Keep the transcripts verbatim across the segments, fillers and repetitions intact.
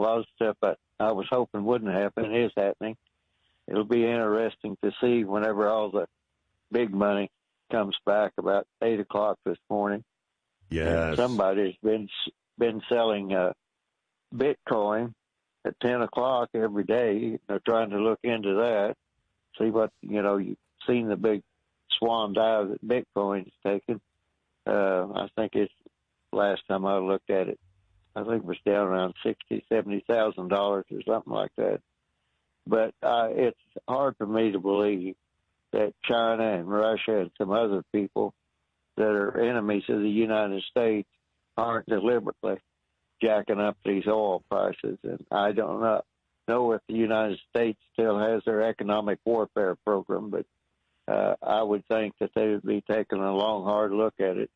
lot of stuff that I was hoping wouldn't happen is happening. It'll be interesting to see whenever all the big money comes back about eight o'clock this morning. Yes. And somebody's been been selling uh, Bitcoin at ten o'clock every day. They're trying to look into that, see what, you know, you've seen the big swan dive that Bitcoin is taking. Uh, I think it's, last time I looked at it, I think it was down around sixty, seventy thousand dollars or something like that. But uh, it's hard for me to believe that China and Russia and some other people that are enemies of the United States aren't deliberately jacking up these oil prices. And I don't know, know if the United States still has their economic warfare program, but uh, I would think that they would be taking a long, hard look at it,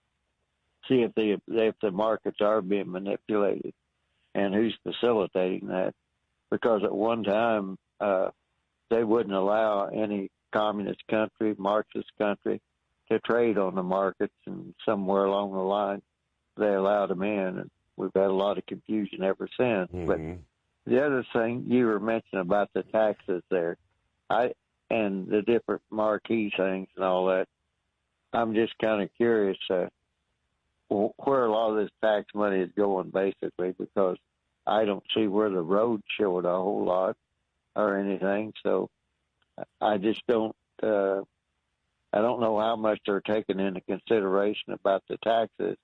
see if the if the markets are being manipulated and who's facilitating that. Because at one time, uh, they wouldn't allow any communist country, Marxist country, to trade on the markets, and somewhere along the line, they allowed them in, and we've had a lot of confusion ever since. Mm-hmm. But the other thing you were mentioning about the taxes there, I and the different marquee things and all that, I'm just kind of curious uh, where a lot of this tax money is going, basically, because I don't see where the road showed a whole lot or anything. So I just don't, uh, I don't know how much they're taking into consideration about the taxes.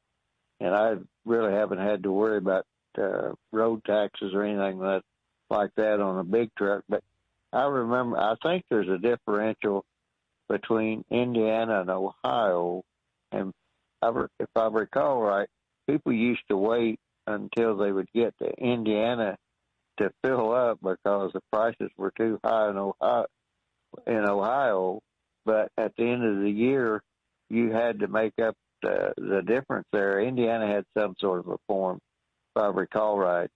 And I really haven't had to worry about uh, road taxes or anything that, like that on a big truck. But I remember, I think there's a differential between Indiana and Ohio. And I, if I recall right, people used to wait until they would get to Indiana to fill up because the prices were too high in Ohio, in Ohio. But at the end of the year, you had to make up the, the difference there. Indiana had some sort of a form, if I recall right.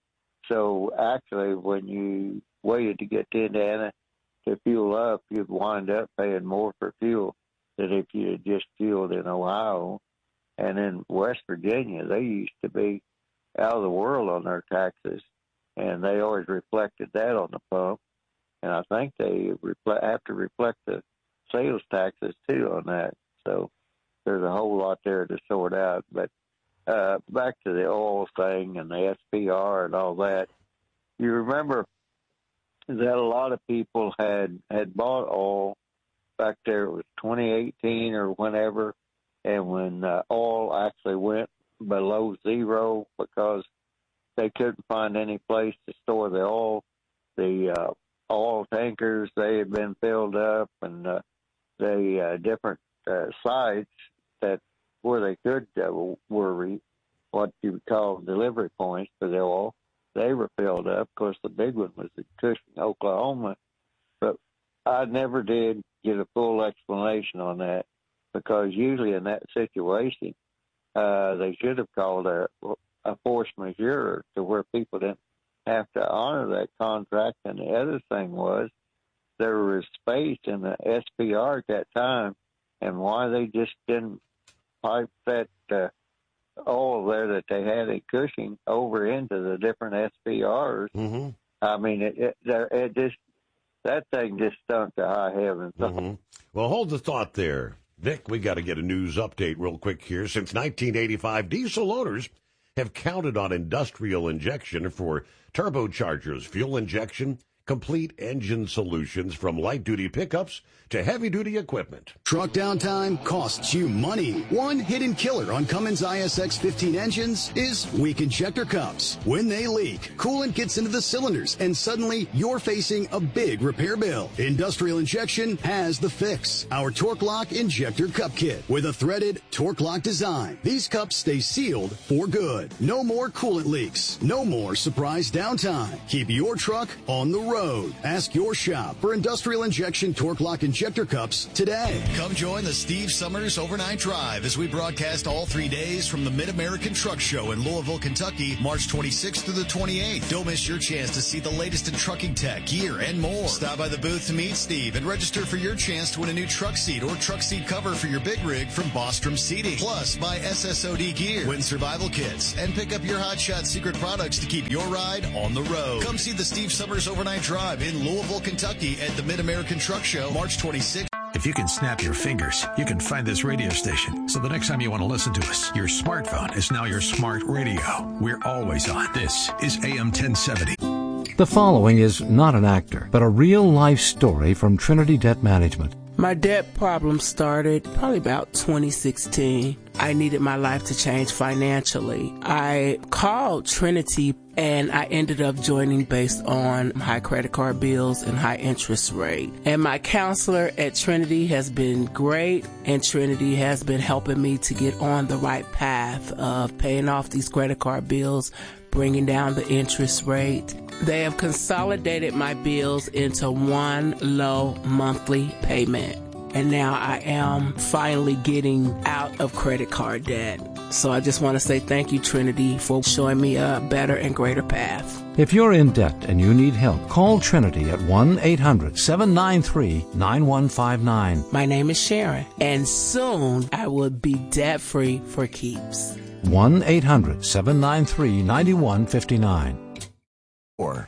So actually, when you waited to get to Indiana to fuel up, you'd wind up paying more for fuel than if you had just fueled in Ohio. And in West Virginia, they used to be out of the world on their taxes, and they always reflected that on the pump. And I think they reflect, have to reflect the sales taxes too on that. So there's a whole lot there to sort out. But uh, back to the oil thing and the S P R and all that, you remember that a lot of people had, had bought oil back there. It was twenty eighteen or whenever, and when uh, oil actually went below zero because they couldn't find any place to store the oil. The uh, oil tankers, they had been filled up, and uh, the uh, different uh, sites that where they could uh, were re, what you would call delivery points for the oil, they were filled up. Of course, the big one was in Cushing, Oklahoma. But I never did get a full explanation on that, because usually in that situation, Uh, they should have called a, a force majeure to where people didn't have to honor that contract. And the other thing was there was space in the S P R at that time, and why they just didn't pipe that uh, oil there that they had at Cushing over into the different S P Rs. Mm-hmm. I mean, it, it, it just that thing just stunk to high heaven. Mm-hmm. Well, hold the thought there. Vic, we got to get a news update real quick here. Since nineteen eighty-five, diesel owners have counted on industrial injection for turbochargers, fuel injection, complete engine solutions from light-duty pickups to heavy-duty equipment. Truck downtime costs you money. One hidden killer on Cummins I S X fifteen engines is weak injector cups. When they leak, coolant gets into the cylinders, and suddenly you're facing a big repair bill. Industrial Injection has the fix. Our Torque Lock Injector Cup Kit with a threaded Torque Lock design. These cups stay sealed for good. No more coolant leaks. No more surprise downtime. Keep your truck on the road. Ask your shop for industrial injection torque lock injector cups today. Come join the Steve Summers Overnight Drive as we broadcast all three days from the Mid-American Truck Show in Louisville, Kentucky, March twenty-sixth through the twenty-eighth. Don't miss your chance to see the latest in trucking tech, gear, and more. Stop by the booth to meet Steve and register for your chance to win a new truck seat or truck seat cover for your big rig from Bostrom Seating. Plus, buy S S O D gear, win survival kits, and pick up your Hot Shot secret products to keep your ride on the road. Come see the Steve Summers Overnight Drive in Louisville, Kentucky at the Mid-American Truck Show, March twenty-sixth. If you can snap your fingers, you can find this radio station. So the next time you want to listen to us, your smartphone is now your smart radio. We're always on. This is A M ten seventy. The following is not an actor, but a real-life story from Trinity Debt Management. My debt problem started probably about twenty sixteen. I needed my life to change financially. I called Trinity and I ended up joining based on high credit card bills and high interest rate. And my counselor at Trinity has been great, and Trinity has been helping me to get on the right path of paying off these credit card bills, bringing down the interest rate. They have consolidated my bills into one low monthly payment. And now I am finally getting out of credit card debt. So I just want to say thank you, Trinity, for showing me a better and greater path. If you're in debt and you need help, call Trinity at one eight hundred seven nine three nine one five nine. My name is Sharon, and soon I will be debt-free for keeps. one eight hundred seven nine three nine one five nine. Or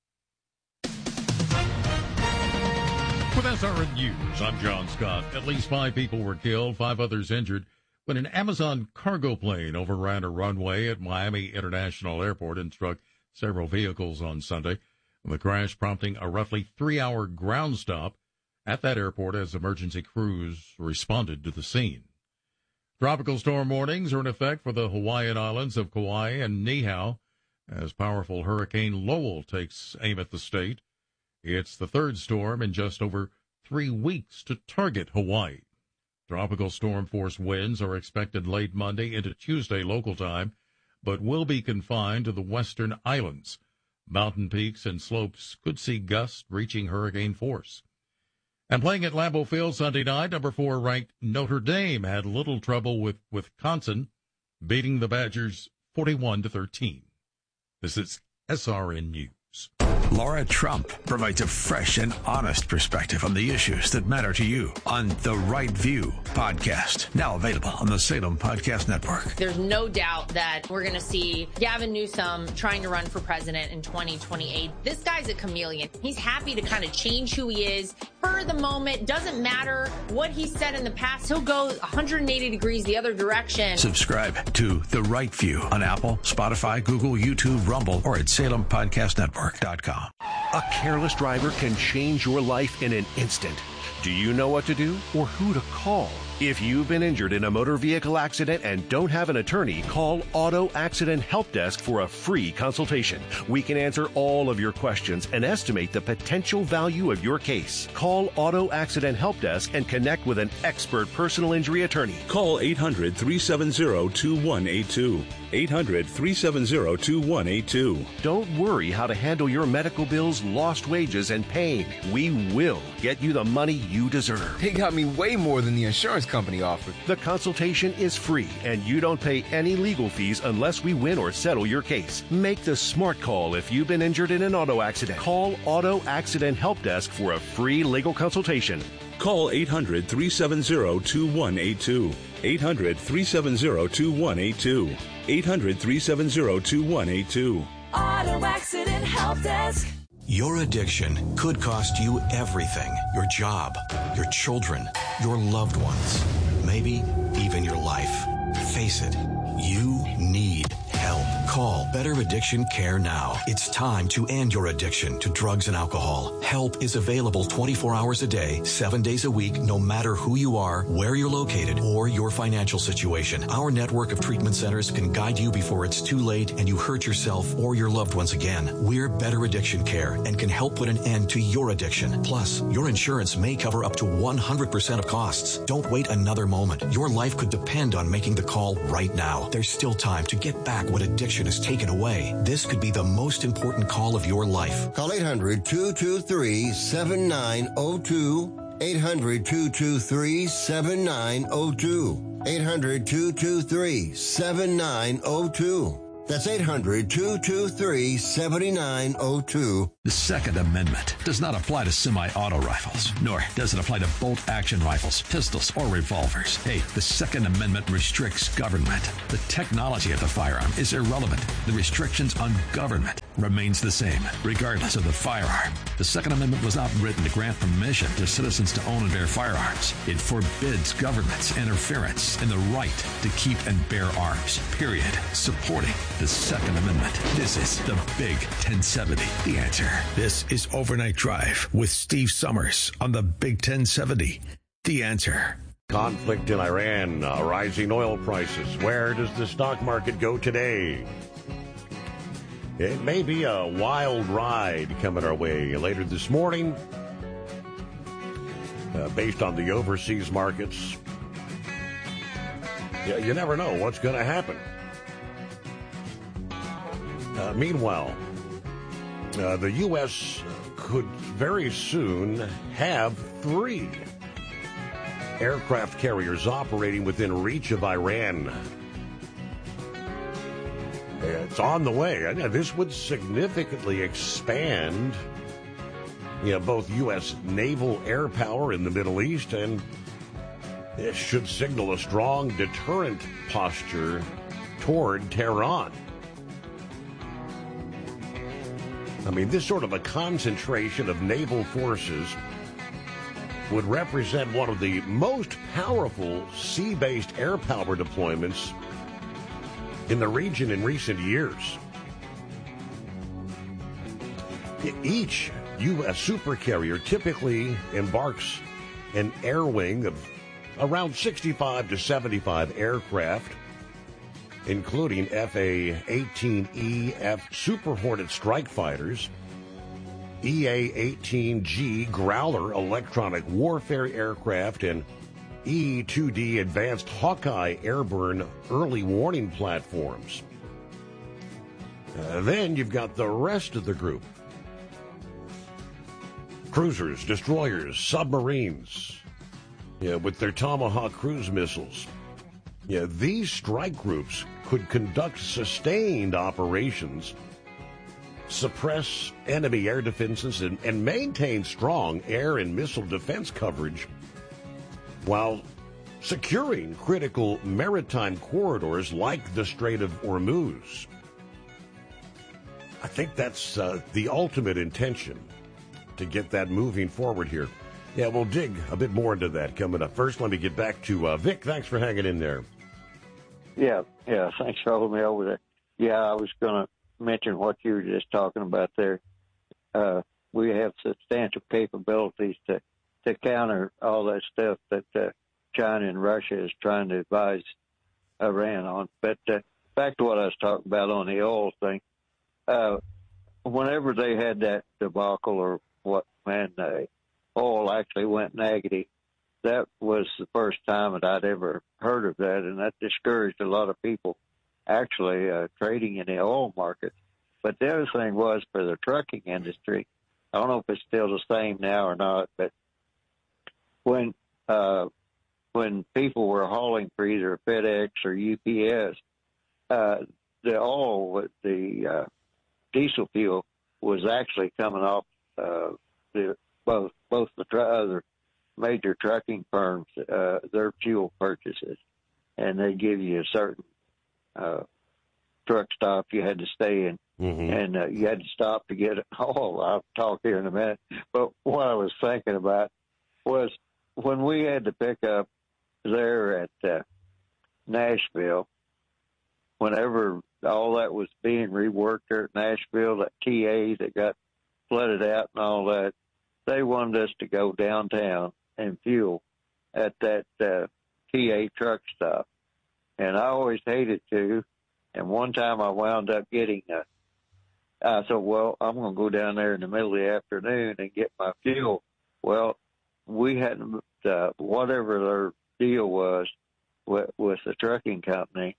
with S R N News, I'm John Scott. At least five people were killed, five others injured when an Amazon cargo plane overran a runway at Miami International Airport and struck several vehicles on Sunday. The crash prompting a roughly three-hour ground stop at that airport as emergency crews responded to the scene. Tropical storm warnings are in effect for the Hawaiian islands of Kauai and Niihau as powerful Hurricane Lowell takes aim at the state. It's the third storm in just over three weeks to target Hawaii. Tropical storm force winds are expected late Monday into Tuesday local time, but will be confined to the western islands. Mountain peaks and slopes could see gusts reaching hurricane force. And playing at Lambeau Field Sunday night, number four ranked Notre Dame had little trouble with Wisconsin, beating the Badgers forty-one to thirteen. This is S R N News. Laura Trump provides a fresh and honest perspective on the issues that matter to you on The Right View podcast, now available on the Salem Podcast Network. There's no doubt that we're going to see Gavin Newsom trying to run for president in twenty twenty-eight. This guy's a chameleon. He's happy to kind of change who he is for the moment. Doesn't matter what he said in the past. He'll go one hundred eighty degrees the other direction. Subscribe to The Right View on Apple, Spotify, Google, YouTube, Rumble, or at salem podcast network dot com. A careless driver can change your life in an instant. Do you know what to do or who to call? If you've been injured in a motor vehicle accident and don't have an attorney, call Auto Accident Help Desk for a free consultation. We can answer all of your questions and estimate the potential value of your case. Call Auto Accident Help Desk and connect with an expert personal injury attorney. Call eight hundred three seven zero two one eight two. eight hundred three seven zero two one eight two. Don't worry how to handle your medical bills, lost wages, and pain. We will get you the money you deserve. They got me way more than the insurance company offered. The consultation is free, and you don't pay any legal fees unless we win or settle your case. Make the smart call if you've been injured in an auto accident. Call Auto Accident Help Desk for a free legal consultation. Call eight hundred three seven zero two one eight two. eight hundred three seven zero two one eight two. eight hundred three seven zero two one eight two. Auto Accident Help Desk. Your addiction could cost you everything. Your job, your children, your loved ones, maybe even your life. Face it, you need help. Call Better Addiction Care now. It's time to end your addiction to drugs and alcohol. Help is available twenty-four hours a day, seven days a week, no matter who you are, where you're located, or your financial situation. Our network of treatment centers can guide you before it's too late and you hurt yourself or your loved ones again. We're Better Addiction Care and can help put an end to your addiction. Plus, your insurance may cover up to one hundred percent of costs. Don't wait another moment. Your life could depend on making the call right now. There's still time to get back what addiction protection is taken away, this could be the most important call of your life. Call eight hundred, two two three, seven nine zero two. eight hundred, two two three, seven nine zero two. eight hundred, two two three, seven nine zero two. That's eight hundred, two two three, seven nine zero two. The Second Amendment does not apply to semi-auto rifles, nor does it apply to bolt-action rifles, pistols, or revolvers. Hey, the Second Amendment restricts government. The technology of the firearm is irrelevant. The restrictions on government remains the same, regardless of the firearm. The Second Amendment was not written to grant permission to citizens to own and bear firearms. It forbids government's interference in the right to keep and bear arms, period. Supporting the Second Amendment. This is the Big ten seventy, The Answer. This is Overnight Drive with Steve Summers on the Big ten seventy, The Answer. Conflict in Iran, uh, rising oil prices. Where does the stock market go today? It may be a wild ride coming our way later this morning, uh, based on the overseas markets. Yeah, you never know what's going to happen. Uh, meanwhile, uh, the U S could very soon have three aircraft carriers operating within reach of Iran. It's on the way. This would significantly expand, you know, both U S naval air power in the Middle East, and it should signal a strong deterrent posture toward Tehran. I mean, this sort of a concentration of naval forces would represent one of the most powerful sea-based air power deployments in the region in recent years. Each U S supercarrier typically embarks an air wing of around sixty-five to seventy-five aircraft, including F A eighteen E F Super Hornet strike fighters, E A eighteen G Growler electronic warfare aircraft, and E two D Advanced Hawkeye airborne early warning platforms. Uh, then you've got the rest of the group. Cruisers, destroyers, submarines, yeah, with their Tomahawk cruise missiles. Yeah, these strike groups could conduct sustained operations, suppress enemy air defenses, and, and maintain strong air and missile defense coverage while securing critical maritime corridors like the Strait of Hormuz. I think that's uh, the ultimate intention, to get that moving forward here. Yeah, we'll dig a bit more into that coming up. First, let me get back to uh, Vic. Thanks for hanging in there. Yeah, yeah, thanks for holding me over there. Yeah, I was going to mention what you were just talking about there. Uh, we have substantial capabilities to, to counter all that stuff that uh, China and Russia is trying to advise Iran on. But uh, back to what I was talking about on the oil thing. Uh, whenever they had that debacle, or what, man, uh, oil actually went negative, that was the first time that I'd ever heard of that, and that discouraged a lot of people actually uh, trading in the oil market. But the other thing was for the trucking industry, I don't know if it's still the same now or not, but when uh, when people were hauling for either FedEx or U P S, uh, the oil, the uh, diesel fuel was actually coming off uh, the, both both the tr- other major trucking firms, uh, their fuel purchases, and they give you a certain uh, truck stop you had to stay in, mm-hmm. and uh, you had to stop to get it. Oh, I'll talk here in a minute. But what I was thinking about was when we had to pick up there at uh, Nashville, whenever all that was being reworked there at Nashville, that T A that got flooded out and all that, they wanted us to go downtown and fuel at that uh, T A truck stop. And I always hated to. And one time I wound up getting a, I thought, well, I'm going to go down there in the middle of the afternoon and get my fuel. Well, we hadn't, uh, whatever their deal was with, with the trucking company,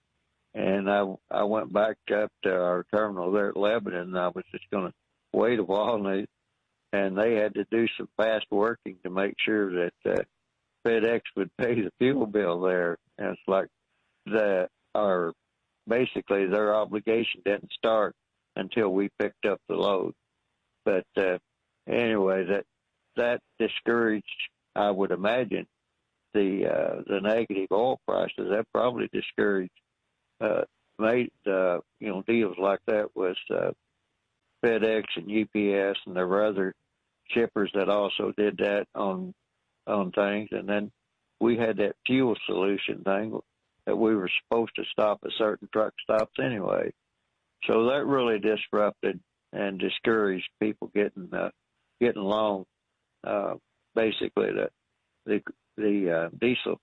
And I, I went back up to our terminal there at Lebanon, and I was just going to wait a while, and they, and they had to do some fast working to make sure that uh, FedEx would pay the fuel bill there. And it's like the our basically their obligation didn't start until we picked up the load. But uh, anyway, that that discouraged, I would imagine, the uh, the negative oil prices. That probably discouraged uh, made uh, you know deals like that with uh, FedEx and U P S, and there were other shippers that also did that on on things. And then we had that fuel solution thing that we were supposed to stop at certain truck stops anyway. So that really disrupted and discouraged people getting uh, getting along. Uh, basically, the the the uh, diesel,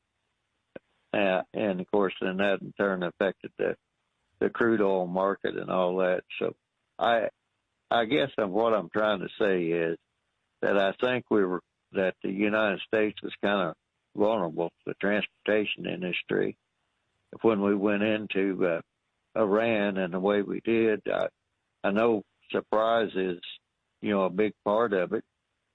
uh, and of course, then that in turn affected the the crude oil market and all that. So, I I guess what I'm trying to say is that I think we were that the United States was kind of vulnerable to the transportation industry when we went into uh, Iran and the way we did. I, I know surprise is, you know, a big part of it,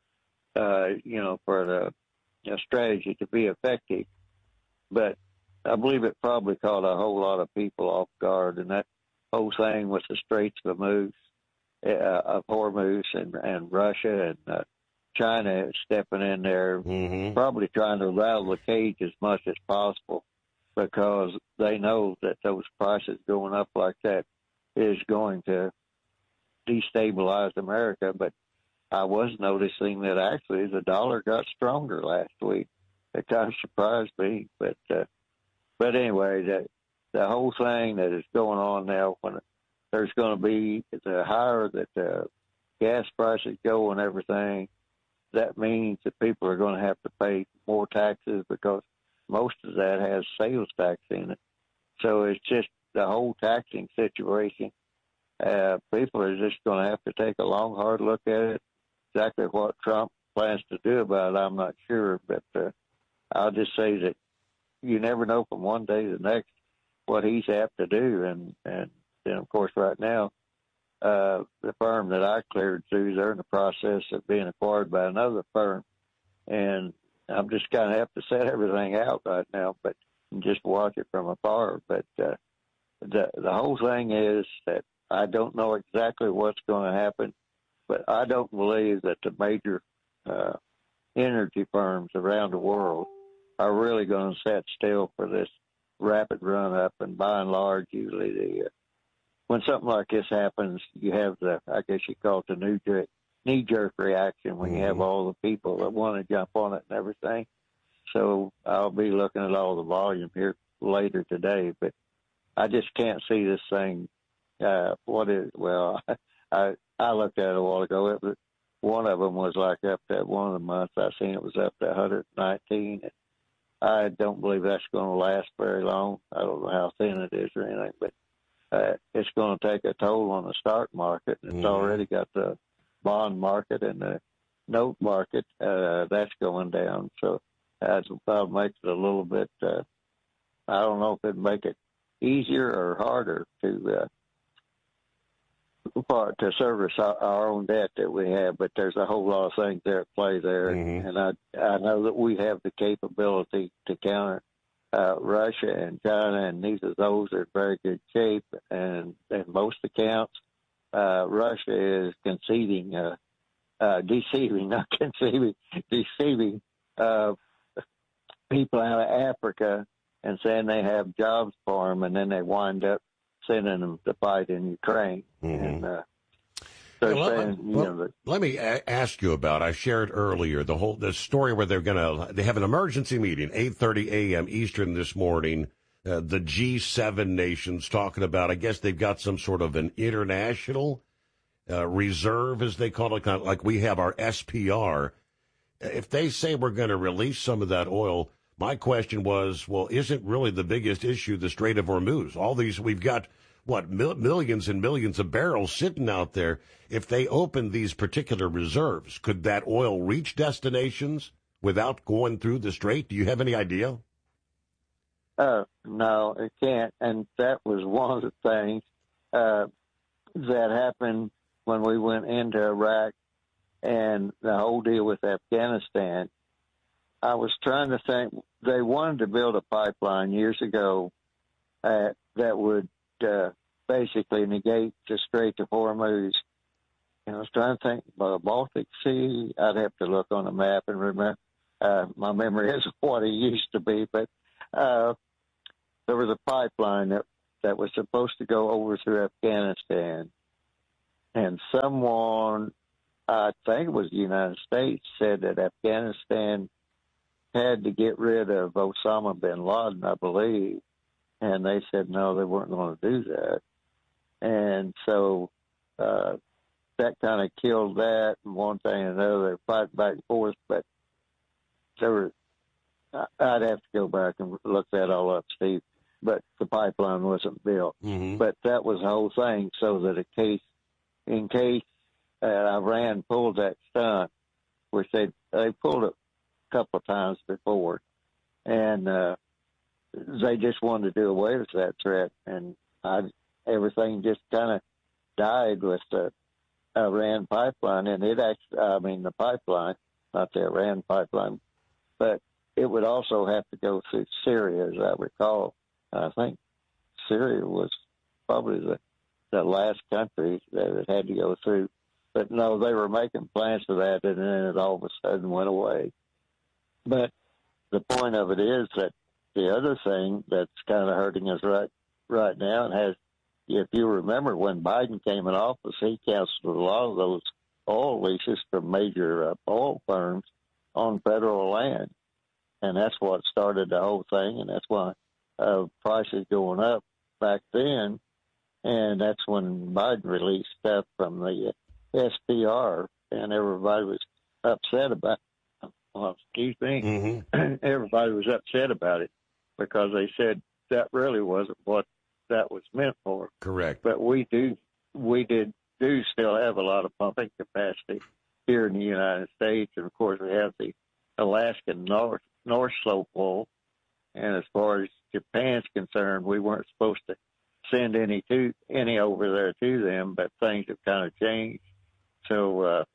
uh, you know, for the you know, strategy to be effective. But I believe it probably caught a whole lot of people off guard, and that whole thing with the Straits of Hormuz, uh, of Hormuz and, and Russia and uh, China stepping in there, mm-hmm. probably trying to rattle the cage as much as possible, because they know that those prices going up like that is going to destabilize America. But I was noticing that actually the dollar got stronger last week. It kind of surprised me. But uh, but anyway, the, the whole thing that is going on now, when there's going to be the higher that the gas prices go and everything, that means that people are going to have to pay more taxes, because most of that has sales tax in it. So it's just the whole taxing situation. Uh, people are just going to have to take a long, hard look at it. Exactly what Trump plans to do about it, I'm not sure. But uh, I'll just say that you never know from one day to the next what he's apt to do. And, and then, of course, right now, uh, the firm that I cleared through, they're in the process of being acquired by another firm. And I'm just kind of have to set everything out right now, but just watch it from afar. But uh, the the whole thing is that I don't know exactly what's going to happen, but I don't believe that the major uh, energy firms around the world are really going to set still for this rapid run up. And by and large, usually the uh, when something like this happens, you have the, I guess you call it the new jerk, knee-jerk reaction when mm-hmm. you have all the people that want to jump on it and everything. So I'll be looking at all the volume here later today, but I just can't see this thing. Uh, what is, well, I I looked at it a while ago. It was, one of them was like up to one of the months I seen it was up to one hundred nineteen. And I don't believe that's going to last very long. I don't know how thin it is or anything, but uh, it's going to take a toll on the stock market. It's mm-hmm. already got the bond market and the note market. Uh, that's going down. So that's about makes it a little bit, uh, I don't know if it'd make it easier or harder to uh, to service our, our own debt that we have, but there's a whole lot of things there at play there. Mm-hmm. And I I know that we have the capability to counter uh, Russia and China, and neither of those are in very good shape. And in most accounts, uh, Russia is conceding, uh, uh, deceiving, not conceiving, deceiving uh, people out of Africa and saying they have jobs for them, and then they wind up sending them to fight in Ukraine. Mm-hmm. And uh, they're well, saying, you well, know, that, let me a- ask you about. I shared earlier the whole the story where they're going to they have an emergency meeting eight thirty a.m. Eastern this morning. Uh, the G seven nations talking about. I guess they've got some sort of an international uh, reserve, as they call it, kind of like we have our S P R. If they say we're going to release some of that oil. My question was, well, isn't really the biggest issue the Strait of Hormuz? All these, we've got, what, mil- millions and millions of barrels sitting out there. If they open these particular reserves, could that oil reach destinations without going through the Strait? Do you have any idea? Uh, no, it can't. And that was one of the things uh, that happened when we went into Iraq and the whole deal with Afghanistan. I was trying to think, they wanted to build a pipeline years ago uh, that would uh, basically negate the Strait of Hormuz. And I was trying to think, the Baltic Sea, I'd have to look on a map and remember. Uh, my memory isn't what it used to be, but uh, there was a pipeline that, that was supposed to go over through Afghanistan. And someone, I think it was the United States, said that Afghanistan had to get rid of Osama bin Laden, I believe. And they said, no, they weren't going to do that. And so uh, that kind of killed that, and one thing and another. They're fighting back and forth, but there were, I'd have to go back and look that all up, Steve. But the pipeline wasn't built. Mm-hmm. But that was the whole thing, so that in case, in case uh, Iran pulled that stunt, which they they pulled it a couple of times before, and uh, they just wanted to do away with that threat, and I, everything just kind of died with the Iran pipeline, and it actually, I mean, the pipeline, not the Iran pipeline, but it would also have to go through Syria, as I recall. I think Syria was probably the, the last country that it had to go through. But no, they were making plans for that, and then it all of a sudden went away. But the point of it is that the other thing that's kind of hurting us right right now, and has, if you remember when Biden came in office, he canceled a lot of those oil leases from major uh, oil firms on federal land. And that's what started the whole thing, and that's why uh, prices going up back then. And that's when Biden released stuff from the S P R, and everybody was upset about it. Well, excuse me. Mm-hmm. Everybody was upset about it because they said that really wasn't what that was meant for. Correct. But we do, we did do still have a lot of pumping capacity here in the United States, and of course we have the Alaskan North North Slope oil. And as far as Japan's concerned, we weren't supposed to send any to any over there to them, but things have kind of changed. So uh,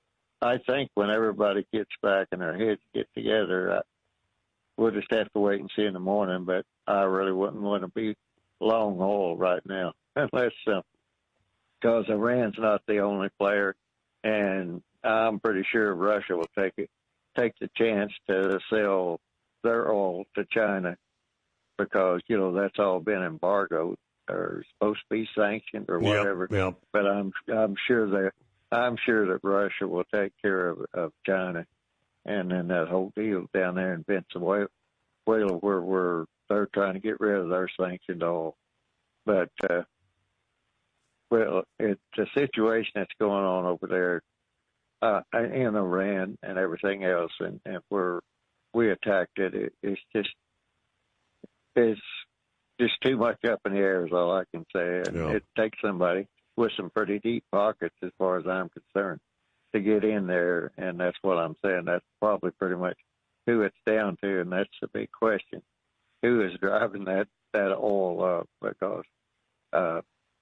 I think when everybody gets back and their heads get together, uh, we'll just have to wait and see in the morning. But I really wouldn't want to be long haul right now, unless uh, because Iran's not the only player, and I'm pretty sure Russia will take it. take the chance to sell their oil to China because, you know, that's all been embargoed or supposed to be sanctioned or whatever. Yep, yep. But I'm I'm sure that I'm sure that Russia will take care of, of China, and then that whole deal down there in Venezuela where where they're trying to get rid of their sanctioned oil. But uh, well, it's a situation that's going on over there. Uh, in Iran and everything else, and, and where we attacked it, it, it's just it's just too much up in the air is all I can say. And yeah. It takes somebody with some pretty deep pockets, as far as I'm concerned, to get in there, and that's what I'm saying. That's probably pretty much who it's down to, and that's the big question: who is driving that that oil up? Because uh,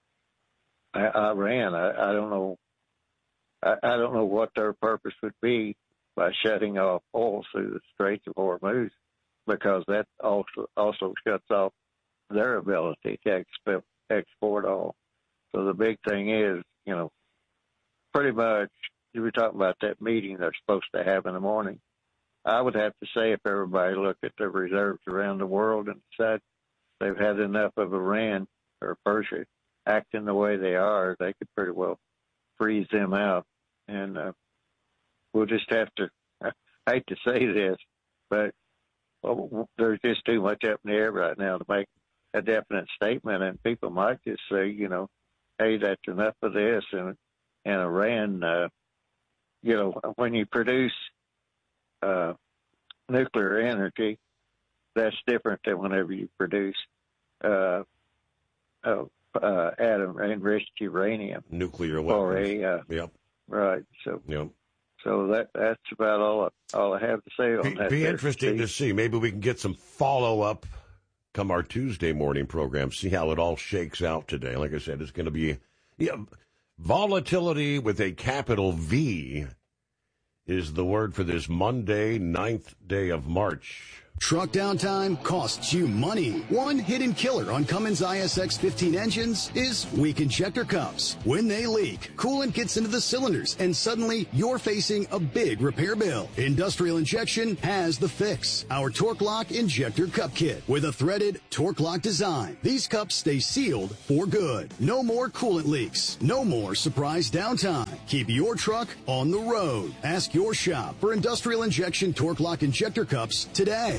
Iran, I, I don't know. I don't know what their purpose would be by shutting off oil through the Straits of Hormuz, because that also also shuts off their ability to exp- export oil. So the big thing is, you know, pretty much, you were talking about that meeting they're supposed to have in the morning. I would have to say if everybody looked at their reserves around the world and decided they've had enough of Iran or Persia acting the way they are, they could pretty well freeze them out. And uh, we'll just have to, I hate to say this, but well, there's just too much up in the air right now to make a definite statement. And people might just say, you know, hey, that's enough of this. And, and Iran, uh, you know, when you produce uh, nuclear energy, that's different than whenever you produce uh, uh, uh, atom enriched uranium. Nuclear weapons. Or a, uh, yep. Right. So, yep. so that that's about all I, all I have to say on be, that. Be there, interesting Steve. to see. Maybe we can get some follow up come our Tuesday morning program, see how it all shakes out today. Like I said, it's going to be yeah, volatility with a capital V is the word for this Monday, ninth day of March. Truck downtime costs you money. One hidden killer on Cummins I S X fifteen engines is weak injector cups. When they leak, coolant gets into the cylinders, and suddenly you're facing a big repair bill. Industrial Injection has the fix. Our Torque Lock Injector Cup Kit with a threaded Torque Lock design. These cups stay sealed for good. No more coolant leaks. No more surprise downtime. Keep your truck on the road. Ask your shop for Industrial Injection Torque Lock Injector Cups today.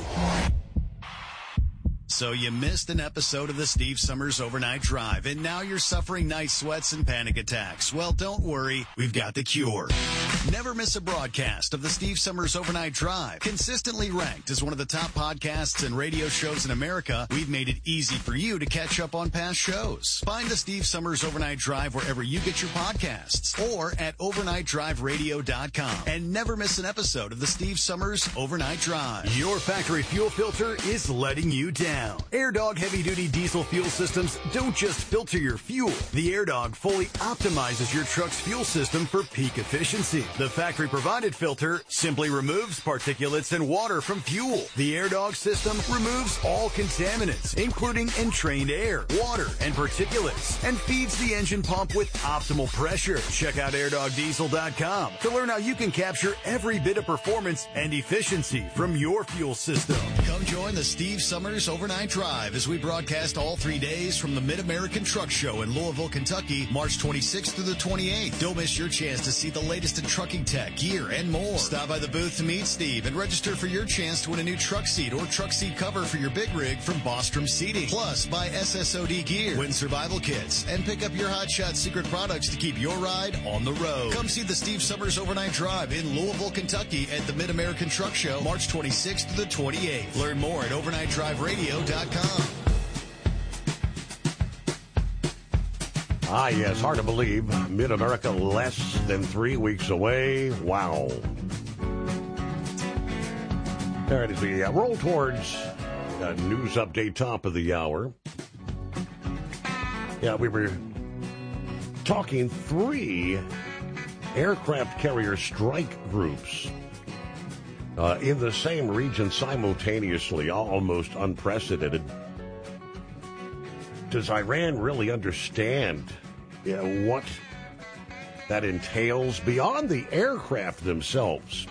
So you missed an episode of the Steve Summers Overnight Drive, and now you're suffering night sweats and panic attacks. Well, don't worry. We've got the cure. Never miss a broadcast of the Steve Summers Overnight Drive. Consistently ranked as one of the top podcasts and radio shows in America, we've made it easy for you to catch up on past shows. Find the Steve Summers Overnight Drive wherever you get your podcasts or at overnight drive radio dot com. And never miss an episode of the Steve Summers Overnight Drive. Your factory fuel filter is letting you down. AirDog heavy-duty diesel fuel systems don't just filter your fuel. The AirDog fully optimizes your truck's fuel system for peak efficiency. The factory-provided filter simply removes particulates and water from fuel. The AirDog system removes all contaminants, including entrained air, water, and particulates, and feeds the engine pump with optimal pressure. Check out air dog diesel dot com to learn how you can capture every bit of performance and efficiency from your fuel system. Come join the Steve Summers Overnight Drive as we broadcast all three days from the Mid-American Truck Show in Louisville, Kentucky, March twenty-sixth through the twenty-eighth. Don't miss your chance to see the latest in trucking tech, gear, and more. Stop by the booth to meet Steve and register for your chance to win a new truck seat or truck seat cover for your big rig from Bostrom Seating. Plus, buy S S O D gear, win survival kits, and pick up your Hot Shot secret products to keep your ride on the road. Come see the Steve Summers Overnight Drive in Louisville, Kentucky at the Mid-American Truck Show, March twenty-sixth to the twenty-eighth. Learn more at overnight drive radio dot com. Ah, yes, hard to believe. Mid-America less than three weeks away. Wow. All right, as we uh, roll towards a news update, top of the hour. Yeah, we were talking three aircraft carrier strike groups uh, in the same region simultaneously, almost unprecedented. Does Iran really understand you know, what that entails beyond the aircraft themselves?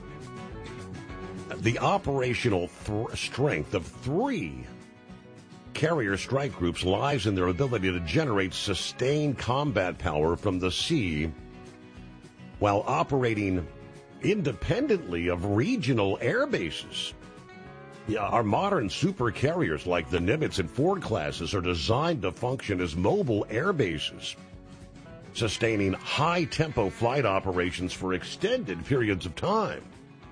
The operational th- strength of three carrier strike groups lies in their ability to generate sustained combat power from the sea while operating independently of regional air bases. Yeah, our modern super carriers like the Nimitz and Ford classes are designed to function as mobile air bases, sustaining high-tempo flight operations for extended periods of time.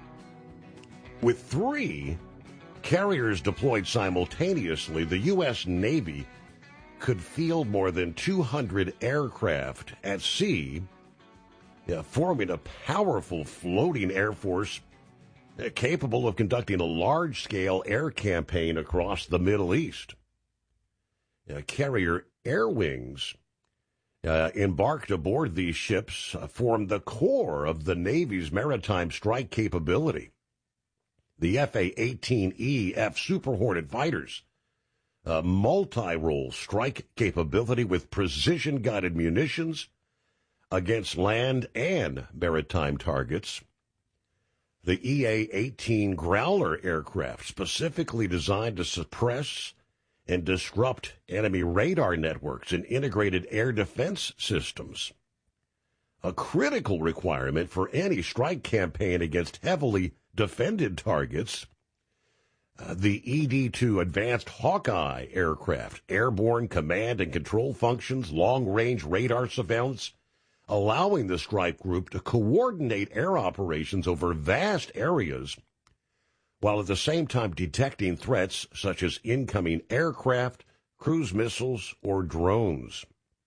With three carriers deployed simultaneously, the U S Navy could field more than two hundred aircraft at sea, yeah, forming a powerful floating air force capable of conducting a large-scale air campaign across the Middle East. Uh, carrier air wings uh, embarked aboard these ships uh, form the core of the Navy's maritime strike capability. The F A eighteen E F Super Hornet fighters, uh, multi-role strike capability with precision-guided munitions against land and maritime targets. The E A eighteen Growler aircraft, specifically designed to suppress and disrupt enemy radar networks and integrated air defense systems. A critical requirement for any strike campaign against heavily defended targets. Uh, the E D two Advanced Hawkeye aircraft, airborne command and control functions, long-range radar surveillance, allowing the strike group to coordinate air operations over vast areas, while at the same time detecting threats such as incoming aircraft, cruise missiles, or drones.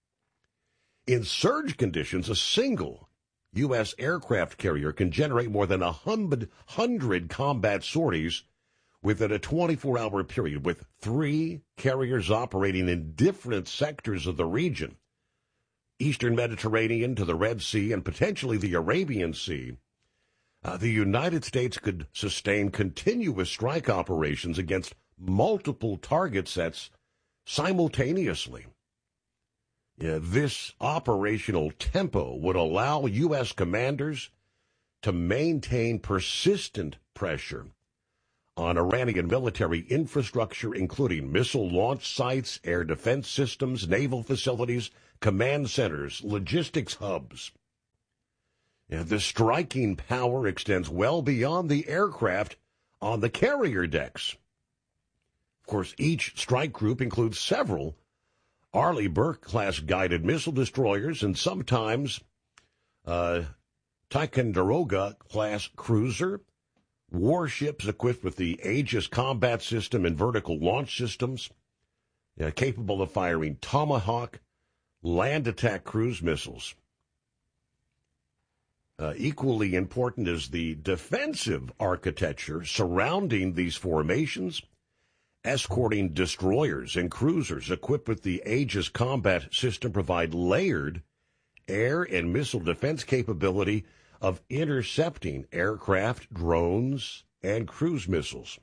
In surge conditions, a single U S aircraft carrier can generate more than a hundred combat sorties within a twenty-four hour period, with three carriers operating in different sectors of the region, Eastern Mediterranean to the Red Sea and potentially the Arabian Sea, uh, the United States could sustain continuous strike operations against multiple target sets simultaneously. Yeah, this operational tempo would allow U S commanders to maintain persistent pressure on Iranian military infrastructure, including missile launch sites, air defense systems, naval facilities, command centers, logistics hubs. Yeah, the striking power extends well beyond the aircraft on the carrier decks. Of course, each strike group includes several Arleigh Burke-class guided missile destroyers and sometimes uh, Ticonderoga-class cruiser, warships equipped with the Aegis combat system and vertical launch systems, uh, capable of firing Tomahawk land attack cruise missiles. Uh, equally important is the defensive architecture surrounding these formations. Escorting destroyers and cruisers equipped with the Aegis combat system provide layered air and missile defense capability of intercepting aircraft, drones, and cruise missiles.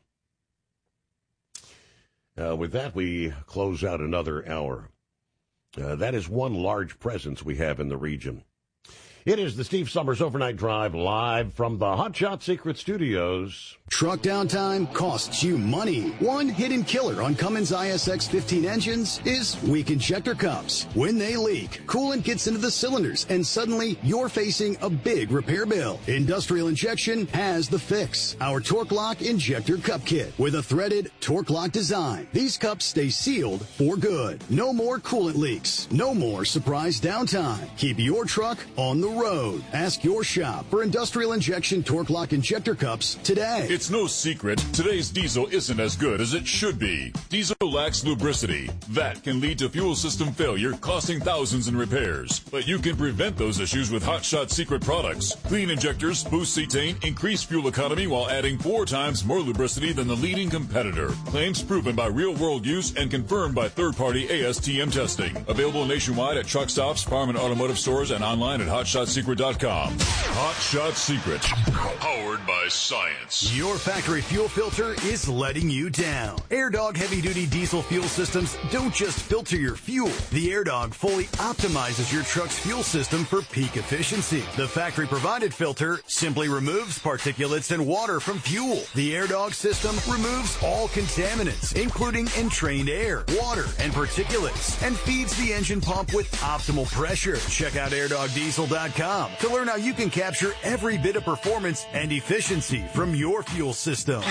Uh, with that, we close out another hour. Uh, that is one large presence we have in the region. It is the Steve Summers Overnight Drive, live from the Hot Shot Secret Studios. Truck downtime costs you money. One hidden killer on Cummins I S X fifteen engines is weak injector cups. When they leak, coolant gets into the cylinders, and suddenly you're facing a big repair bill. Industrial Injection has the fix. Our Torque Lock Injector Cup Kit with a threaded Torque Lock design. These cups stay sealed for good. No more coolant leaks. No more surprise downtime. Keep your truck on the road. Ask your shop for Industrial Injection Torque Lock Injector Cups today. It's no secret, today's diesel isn't as good as it should be. Diesel lacks lubricity. That can lead to fuel system failure, costing thousands in repairs. But you can prevent those issues with Hot Shot Secret products. Clean injectors, boost cetane, increase fuel economy while adding four times more lubricity than the leading competitor. Claims proven by real-world use and confirmed by third-party A S T M testing. Available nationwide at truck stops, farm and automotive stores, and online at hot shot secret dot com. Hot Shot Secret, powered by science. Your factory fuel filter is letting you down. AirDog heavy-duty diesel fuel systems don't just filter your fuel. The AirDog fully optimizes your truck's fuel system for peak efficiency. The factory-provided filter simply removes particulates and water from fuel. The AirDog system removes all contaminants, including entrained air, water, and particulates, and feeds the engine pump with optimal pressure. Check out air dog diesel dot com to learn how you can capture every bit of performance and efficiency from your fuel system.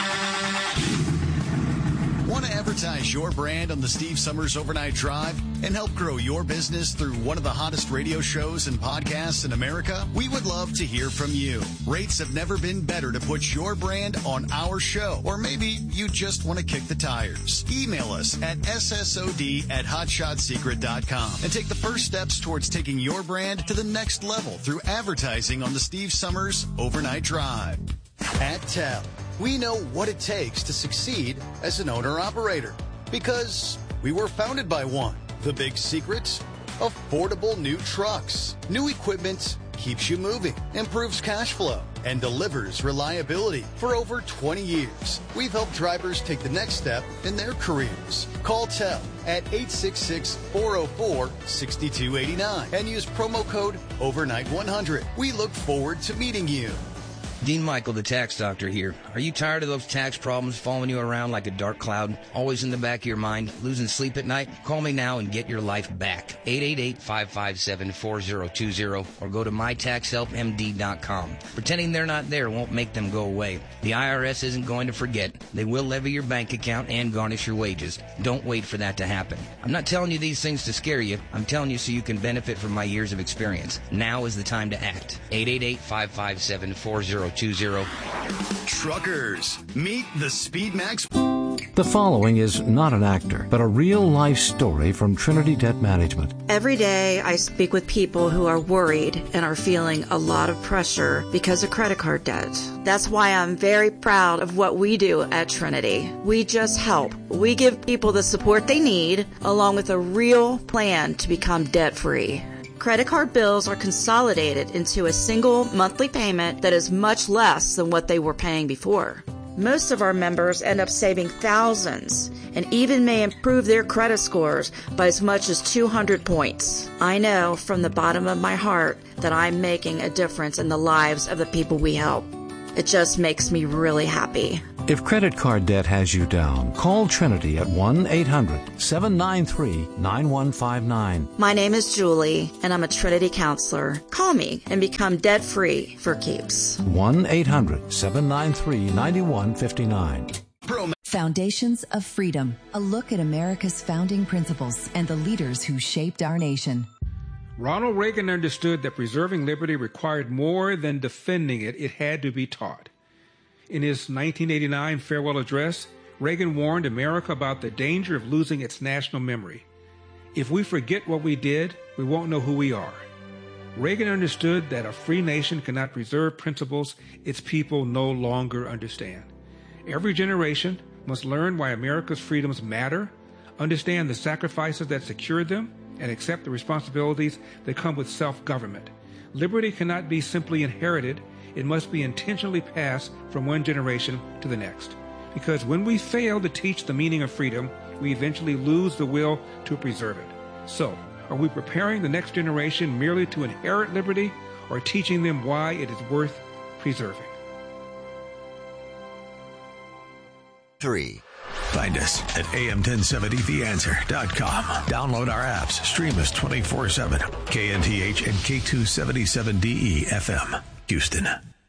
Want to advertise your brand on the Steve Summers Overnight Drive and help grow your business through one of the hottest radio shows and podcasts in America? We would love to hear from you. Rates have never been better to put your brand on our show. Or maybe you just want to kick the tires. Email us at S S O D at hot shot secret dot com and take the first steps towards taking your brand to the next level through advertising on the Steve Summers Overnight Drive. At T E L, we know what it takes to succeed as an owner-operator because we were founded by one. The big secret? Affordable new trucks. New equipment keeps you moving, improves cash flow, and delivers reliability. For over twenty years, we've helped drivers take the next step in their careers. Call T E L at eight six six, four oh four, six two eight nine and use promo code overnight one hundred. We look forward to meeting you. Dean Michael, the tax doctor here. Are you tired of those tax problems following you around like a dark cloud, always in the back of your mind, losing sleep at night? Call me now and get your life back. eight eight eight, five five seven, four oh two oh or go to my tax help M D dot com. Pretending they're not there won't make them go away. The I R S isn't going to forget. They will levy your bank account and garnish your wages. Don't wait for that to happen. I'm not telling you these things to scare you. I'm telling you so you can benefit from my years of experience. Now is the time to act. eight eight eight, five five seven, four oh two oh. Truckers, meet the Speedmax. The following is not an actor, but a real-life story from Trinity Debt Management. Every day I speak with people who are worried and are feeling a lot of pressure because of credit card debt. That's why I'm very proud of what we do at Trinity. We just help. We give people the support they need, along with a real plan to become debt-free. Credit card bills are consolidated into a single monthly payment that is much less than what they were paying before. Most of our members end up saving thousands and even may improve their credit scores by as much as two hundred points. I know from the bottom of my heart that I'm making a difference in the lives of the people we help. It just makes me really happy. If credit card debt has you down, call Trinity at one eight hundred seven nine three nine one five nine. My name is Julie, and I'm a Trinity counselor. Call me and become debt-free for keeps. one eight hundred seven nine three nine one five nine. Foundations of Freedom, a look at America's founding principles and the leaders who shaped our nation. Ronald Reagan understood that preserving liberty required more than defending it. It had to be taught. In his nineteen eighty-nine farewell address, Reagan warned America about the danger of losing its national memory. If we forget what we did, we won't know who we are. Reagan understood that a free nation cannot preserve principles its people no longer understand. Every generation must learn why America's freedoms matter, understand the sacrifices that secured them, and accept the responsibilities that come with self-government. Liberty cannot be simply inherited. It must be intentionally passed from one generation to the next. Because when we fail to teach the meaning of freedom, we eventually lose the will to preserve it. So, are we preparing the next generation merely to inherit liberty, or teaching them why it is worth preserving? Three. Find us at A M ten seventy the answer dot com. Download our apps. Stream us twenty-four seven. K N T H and K two seventy-seven D E F M. Houston.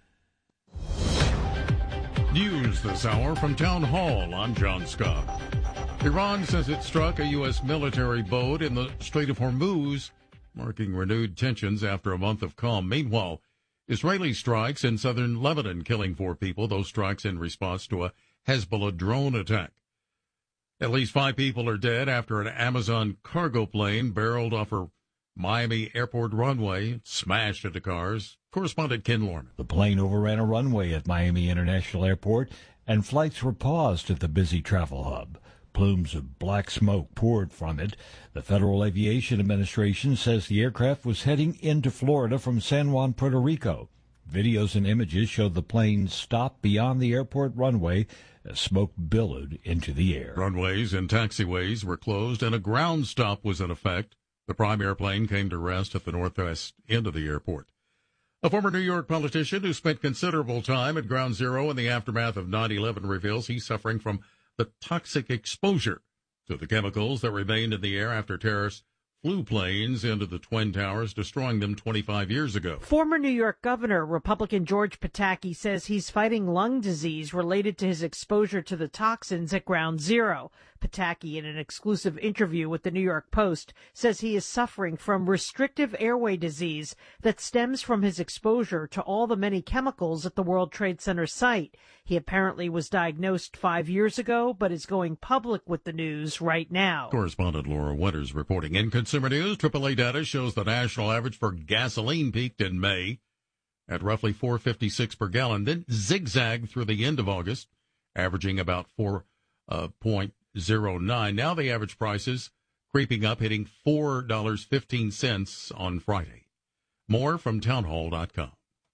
News this hour from Town Hall. I'm John Scott. Iran says it struck a U S military boat in the Strait of Hormuz, marking renewed tensions after a month of calm. Meanwhile, Israeli strikes in southern Lebanon killing four people, those strikes in response to a Hezbollah drone attack. At least five people are dead after an Amazon cargo plane barreled off a Miami airport runway, smashed into cars. Correspondent Ken Lorman. The plane overran a runway at Miami International Airport, and flights were paused at the busy travel hub. Plumes of black smoke poured from it. The Federal Aviation Administration says the aircraft was heading into Florida from San Juan, Puerto Rico. Videos and images showed the plane stop beyond the airport runway as smoke billowed into the air. Runways and taxiways were closed, and a ground stop was in effect. The prime airplane came to rest at the northwest end of the airport. A former New York politician who spent considerable time at Ground Zero in the aftermath of nine eleven reveals he's suffering from the toxic exposure to the chemicals that remained in the air after terrorists flew planes into the Twin Towers, destroying them twenty-five years ago. Former New York Governor, Republican George Pataki, says he's fighting lung disease related to his exposure to the toxins at Ground Zero. Pataki, in an exclusive interview with the New York Post, says he is suffering from restrictive airway disease that stems from his exposure to all the many chemicals at the World Trade Center site. He apparently was diagnosed five years ago, but is going public with the news right now. Correspondent Laura Winters reporting. In consumer news, triple A data shows the national average for gasoline peaked in May at roughly four dollars and fifty-six cents per gallon, then zigzagged through the end of August, averaging about four point oh nine. Now the average prices creeping up, hitting four dollars and fifteen cents on Friday. More from townhall dot com.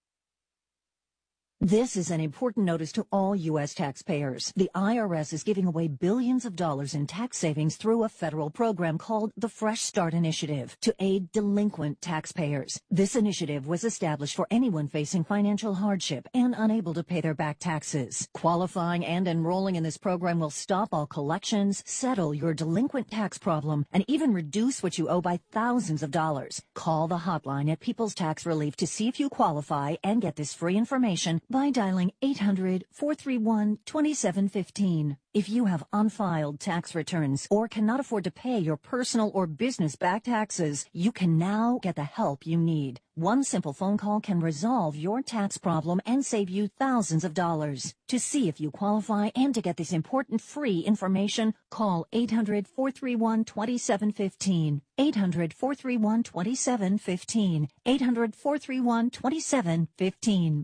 This is an important notice to all U S taxpayers. The I R S is giving away billions of dollars in tax savings through a federal program called the Fresh Start Initiative to aid delinquent taxpayers. This initiative was established for anyone facing financial hardship and unable to pay their back taxes. Qualifying and enrolling in this program will stop all collections, settle your delinquent tax problem, and even reduce what you owe by thousands of dollars. Call the hotline at People's Tax Relief to see if you qualify and get this free information by dialing eight hundred, four three one, two seven one five. If you have unfiled tax returns or cannot afford to pay your personal or business-backed taxes, you can now get the help you need. One simple phone call can resolve your tax problem and save you thousands of dollars. To see if you qualify and to get this important free information, call eight hundred, four three one, two seven one five. eight hundred, four three one, two seven one five. eight hundred, four three one, two seven one five.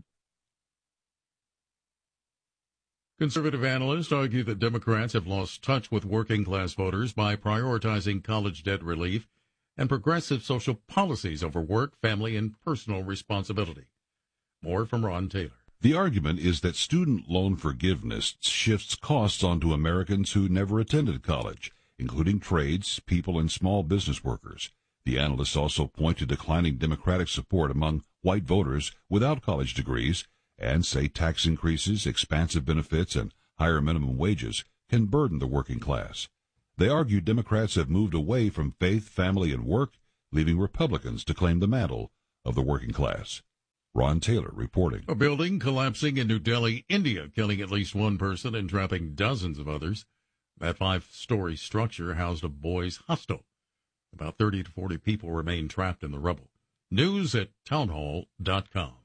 Conservative analysts argue that Democrats have lost touch with working-class voters by prioritizing college debt relief and progressive social policies over work, family, and personal responsibility. More from Ron Taylor. The argument is that student loan forgiveness shifts costs onto Americans who never attended college, including trades, people, and small business workers. The analysts also point to declining Democratic support among white voters without college degrees and say tax increases, expansive benefits, and higher minimum wages can burden the working class. They argue Democrats have moved away from faith, family, and work, leaving Republicans to claim the mantle of the working class. Ron Taylor reporting. A building collapsing in New Delhi, India, killing at least one person and trapping dozens of others. That five-story structure housed a boys' hostel. About thirty to forty people remain trapped in the rubble. News at townhall dot com.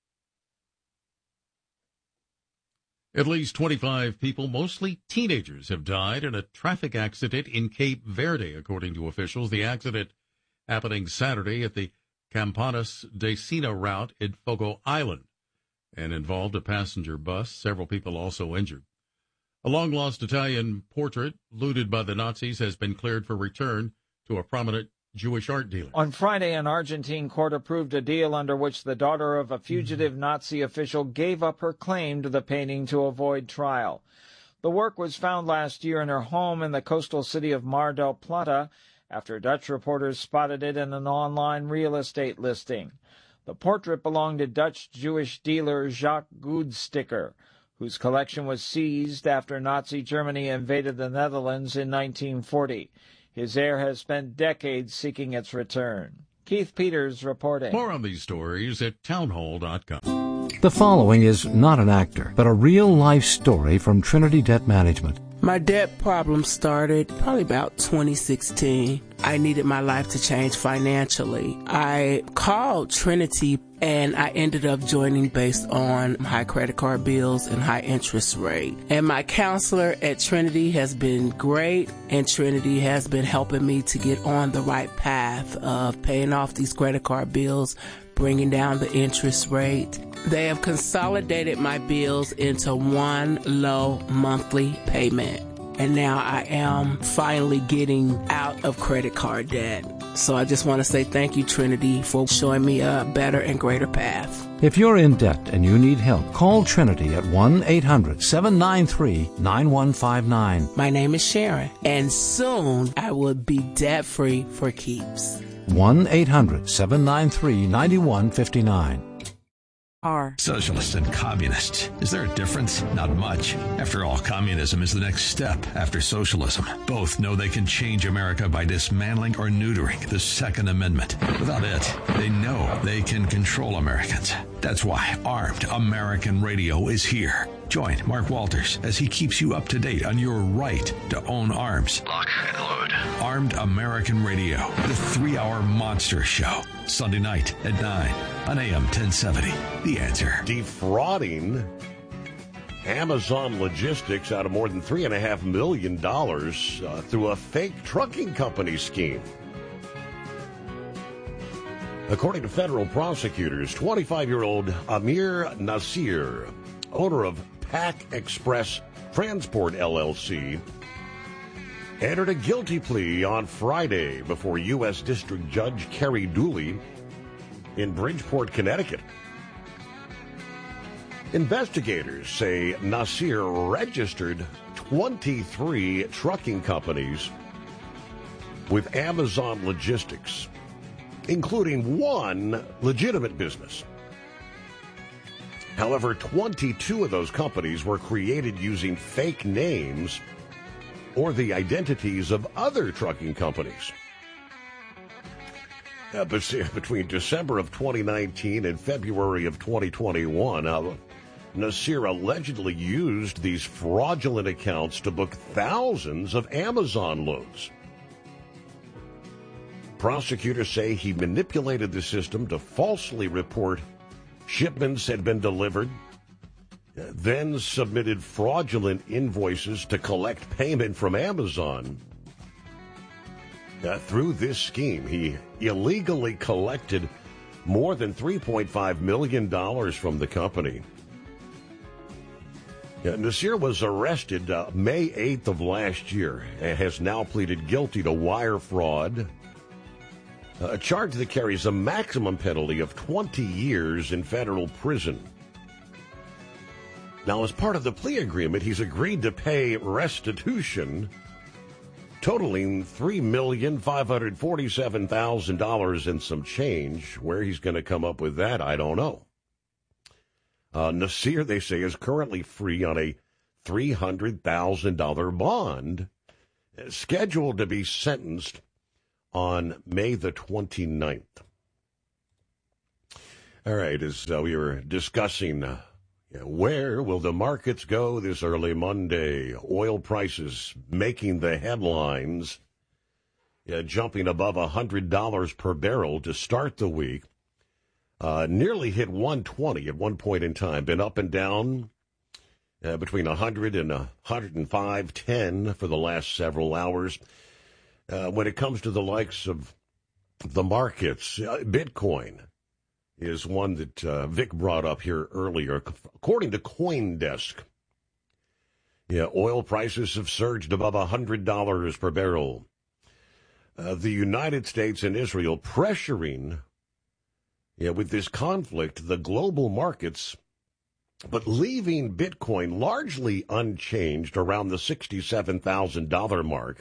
At least twenty-five people, mostly teenagers, have died in a traffic accident in Cape Verde, according to officials. The accident happening Saturday at the Campanas de Sina route in Fogo Island and involved a passenger bus. Several people also injured. A long-lost Italian portrait looted by the Nazis has been cleared for return to a prominent Jewish art dealer. On Friday, an Argentine court approved a deal under which the daughter of a fugitive mm-hmm. Nazi official gave up her claim to the painting to avoid trial. The work was found last year in her home in the coastal city of Mar del Plata after Dutch reporters spotted it in an online real estate listing. The portrait belonged to Dutch Jewish dealer Jacques Goudsticker, whose collection was seized after Nazi Germany invaded the Netherlands in nineteen forty. His heir has spent decades seeking its return. Keith Peters reporting. More on these stories at townhall dot com. The following is not an actor, but a real-life story from Trinity Debt Management. My debt problem started probably about twenty sixteen. I needed my life to change financially. I called Trinity and I ended up joining based on high credit card bills and high interest rate. And my counselor at Trinity has been great, and Trinity has been helping me to get on the right path of paying off these credit card bills, bringing down the interest rate. They have consolidated my bills into one low monthly payment. And now I am finally getting out of credit card debt. So I just want to say thank you, Trinity, for showing me a better and greater path. If you're in debt and you need help, call Trinity at one eight hundred, seven nine three, nine one five nine. My name is Sharon, and soon I will be debt-free for keeps. one eight hundred, seven nine three, nine one five nine. Are socialists and communists. Is there a difference? Not much. After all, communism is the next step after socialism. Both know they can change America by dismantling or neutering the Second Amendment. Without it, they know they can control Americans. That's why Armed American Radio is here. Join Mark Walters as he keeps you up to date on your right to own arms. Lock and load. Armed American Radio, the three-hour monster show. Sunday night at nine on A M ten seventy. The Answer. Defrauding Amazon Logistics out of more than three point five million dollars uh, through a fake trucking company scheme. According to federal prosecutors, twenty-five-year-old Amir Nasir, owner of Pack Express Transport, L L C, entered a guilty plea on Friday before U S District Judge Kerry Dooley in Bridgeport, Connecticut. Investigators say Nasir registered twenty-three trucking companies with Amazon Logistics, including one legitimate business. However, twenty-two of those companies were created using fake names or the identities of other trucking companies. Uh, between December of twenty nineteen and February of twenty twenty-one, uh, Nasir allegedly used these fraudulent accounts to book thousands of Amazon loads. Prosecutors say he manipulated the system to falsely report shipments had been delivered, then submitted fraudulent invoices to collect payment from Amazon. Uh, through this scheme, he illegally collected more than three point five million dollars from the company. Uh, Nasir was arrested uh, May eighth of last year and has now pleaded guilty to wire fraud, a charge that carries a maximum penalty of twenty years in federal prison. Now, as part of the plea agreement, he's agreed to pay restitution totaling three million five hundred forty-seven thousand dollars and some change. Where he's going to come up with that, I don't know. Uh, Nasir, they say, is currently free on a three hundred thousand dollars bond, scheduled to be sentenced on May the twenty-ninth. All right, as uh, we were discussing, uh, where will the markets go this early Monday? Oil prices making the headlines, uh, jumping above one hundred dollars per barrel to start the week. Uh, nearly hit one twenty at one point in time. Been up and down uh, between one hundred and one oh five ten for the last several hours. Uh, when it comes to the likes of the markets, uh, Bitcoin is one that uh, Vic brought up here earlier. According to CoinDesk, yeah, oil prices have surged above one hundred dollars per barrel. Uh, the United States and Israel pressuring, yeah, with this conflict, the global markets, but leaving Bitcoin largely unchanged around the sixty-seven thousand dollars mark.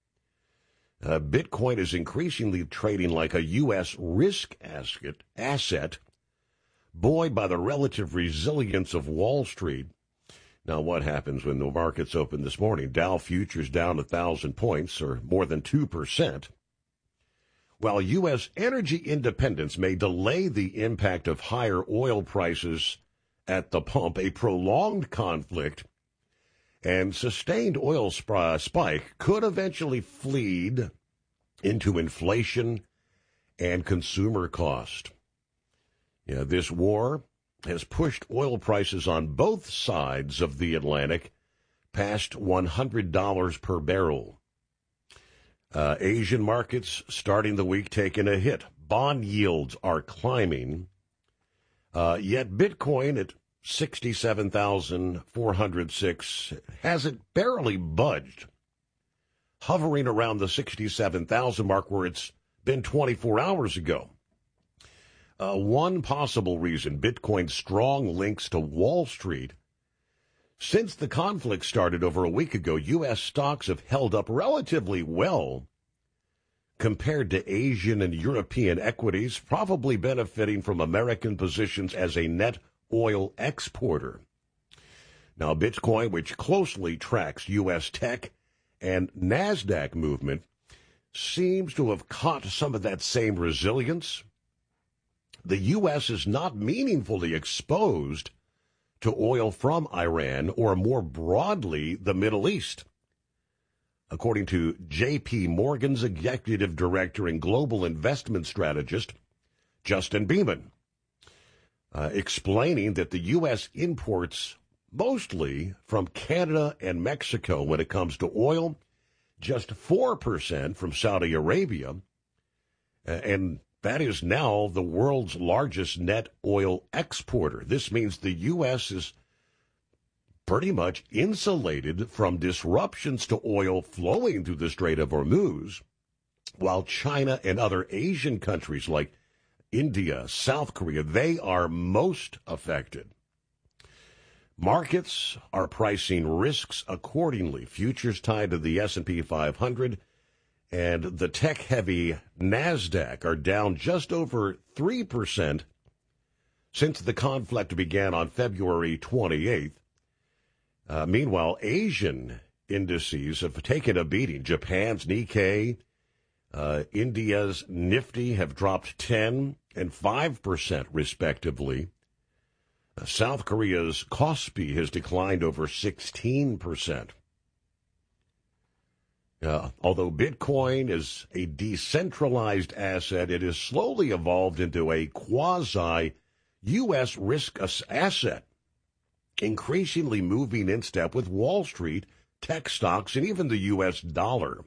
Uh, Bitcoin is increasingly trading like a U S risk asset, asset, buoyed by the relative resilience of Wall Street. Now, what happens when the markets open this morning? Dow futures down one thousand points, or more than two percent. While U S energy independence may delay the impact of higher oil prices at the pump, a prolonged conflict and sustained oil sp- spike could eventually feed into inflation and consumer cost. Yeah, this war has pushed oil prices on both sides of the Atlantic past one hundred dollars per barrel. Uh, Asian markets starting the week taking a hit. Bond yields are climbing, uh, yet Bitcoin at sixty-seven thousand four hundred six hasn't barely budged, hovering around the sixty-seven thousand mark where it's been twenty-four hours ago. Uh, one possible reason, Bitcoin's strong links to Wall Street. Since the conflict started over a week ago, U S stocks have held up relatively well compared to Asian and European equities, probably benefiting from American positions as a net oil exporter. Now, Bitcoin, which closely tracks U S tech and NASDAQ movement, seems to have caught some of that same resilience. The U S is not meaningfully exposed to oil from Iran or, more broadly, the Middle East, according to J P. Morgan's executive director and global investment strategist, Justin Beeman. Uh, explaining that the U S imports mostly from Canada and Mexico when it comes to oil, just four percent from Saudi Arabia, uh, and that is now the world's largest net oil exporter. This means the U S is pretty much insulated from disruptions to oil flowing through the Strait of Hormuz, while China and other Asian countries like India, South Korea, they are most affected. Markets are pricing risks accordingly. Futures tied to the S and P five hundred and the tech-heavy NASDAQ are down just over three percent since the conflict began on February twenty-eighth. Uh, meanwhile, Asian indices have taken a beating. Japan's Nikkei, uh, India's Nifty have dropped ten and five percent respectively. Uh, South Korea's Kospi has declined over sixteen percent. Uh, although Bitcoin is a decentralized asset, it has slowly evolved into a quasi-U S risk asset, increasingly moving in step with Wall Street, tech stocks, and even the U S dollar.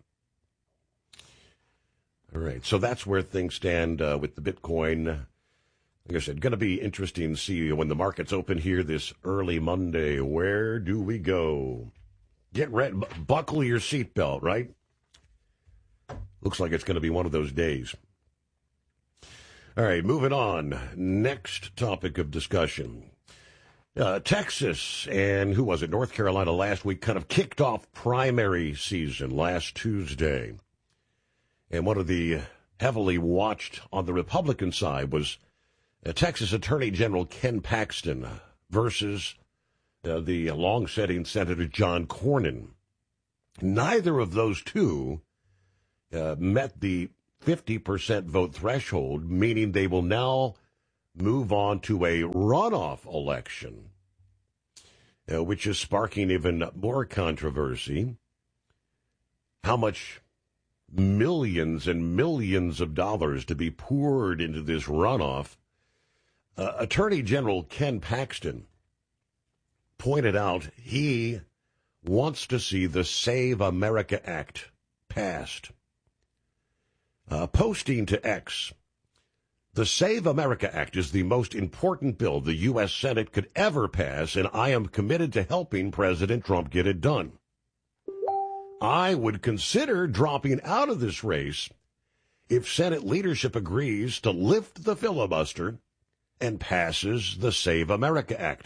All right, so that's where things stand uh, with the Bitcoin. Like I said, going to be interesting to see when the markets open here this early Monday. Where do we go? Get ready, buckle your seatbelt, right? Looks like it's going to be one of those days. All right, moving on. Next topic of discussion. Uh, Texas and, who was it, North Carolina last week kind of kicked off primary season last Tuesday. And one of the heavily watched on the Republican side was uh, Texas Attorney General Ken Paxton versus uh, the long-setting Senator John Cornyn. Neither of those two uh, met the fifty percent vote threshold, meaning they will now move on to a runoff election, uh, which is sparking even more controversy. How much millions and millions of dollars to be poured into this runoff? Uh, Attorney General Ken Paxton pointed out he wants to see the Save America Act passed. Uh, posting to X, the Save America Act is the most important bill the U S Senate could ever pass, and I am committed to helping President Trump get it done. I would consider dropping out of this race if Senate leadership agrees to lift the filibuster and passes the Save America Act.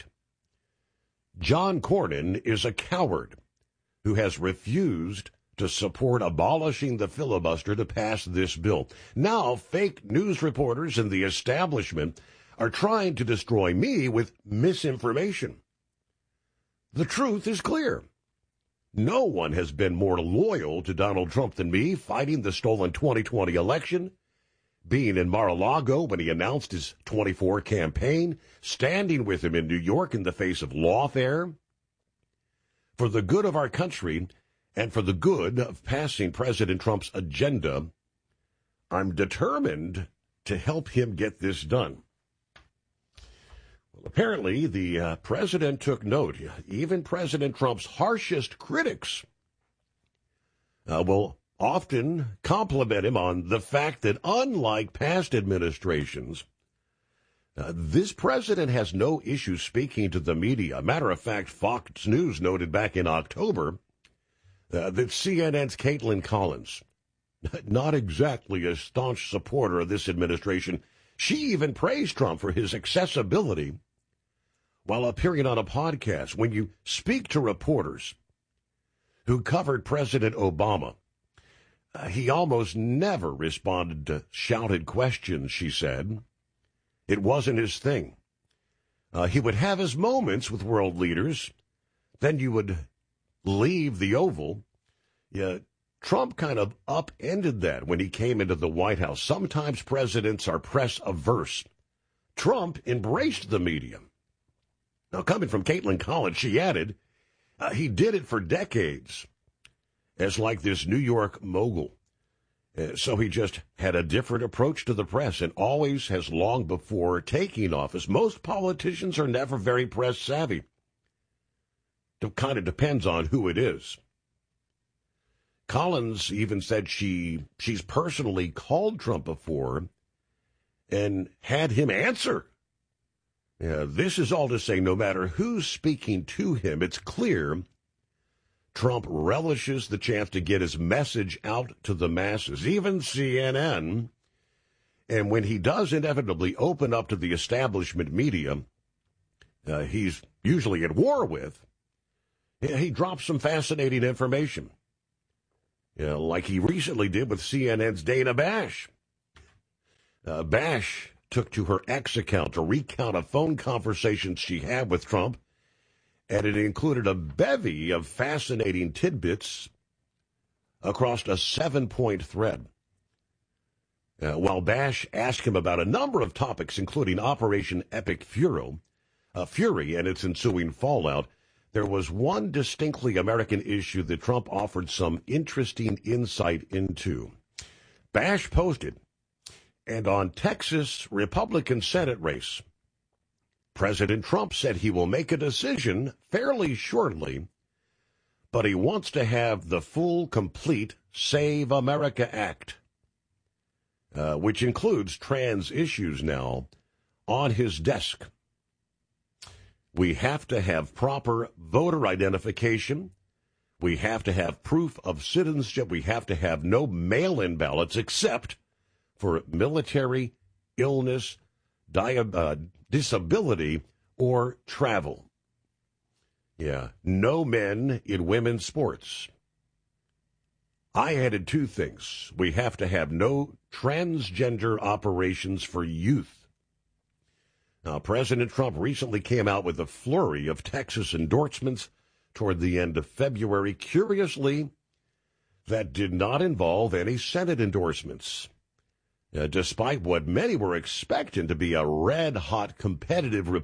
John Cornyn is a coward who has refused to support abolishing the filibuster to pass this bill. Now, fake news reporters and the establishment are trying to destroy me with misinformation. The truth is clear. No one has been more loyal to Donald Trump than me, fighting the stolen twenty twenty election, being in Mar-a-Lago when he announced his twenty-four campaign, standing with him in New York in the face of lawfare. For the good of our country and for the good of passing President Trump's agenda, I'm determined to help him get this done. Well, apparently, the uh, president took note. Even President Trump's harshest critics uh, will often compliment him on the fact that, unlike past administrations, uh, this president has no issue speaking to the media. Matter of fact, Fox News noted back in October uh, that C N N's Caitlin Collins, not exactly a staunch supporter of this administration, she even praised Trump for his accessibility while appearing on a podcast. When you speak to reporters who covered President Obama, uh, he almost never responded to shouted questions, she said. It wasn't his thing. Uh, he would have his moments with world leaders. Then you would leave the Oval. Yeah, Trump kind of upended that when he came into the White House. Sometimes presidents are press averse. Trump embraced the media. Now, coming from Caitlin Collins, she added, uh, he did it for decades as like this New York mogul. Uh, so he just had a different approach to the press and always has long before taking office. Most politicians are never very press savvy. It kind of depends on who it is. Collins even said she she's personally called Trump before and had him answer. Yeah, this is all to say, no matter who's speaking to him, it's clear Trump relishes the chance to get his message out to the masses, even C N N. And when he does inevitably open up to the establishment media, uh, he's usually at war with, he drops some fascinating information. You know, like he recently did with C N N's Dana Bash. Uh, Bash took to her X account to recount a phone conversation she had with Trump, and it included a bevy of fascinating tidbits across a seven-point thread. Uh, while Bash asked him about a number of topics, including Operation Epic Furor, uh, fury and its ensuing fallout, there was one distinctly American issue that Trump offered some interesting insight into. Bash posted, and on Texas Republican Senate race, President Trump said he will make a decision fairly shortly, but he wants to have the full, complete Save America Act, uh, which includes trans issues now, on his desk. We have to have proper voter identification. We have to have proof of citizenship. We have to have no mail-in ballots except for military, illness, di- uh, disability, or travel. Yeah, no men in women's sports. I added two things. We have to have no transgender operations for youth. Now, President Trump recently came out with a flurry of Texas endorsements toward the end of February. Curiously, that did not involve any Senate endorsements. Uh, despite what many were expecting to be a red-hot competitive Republican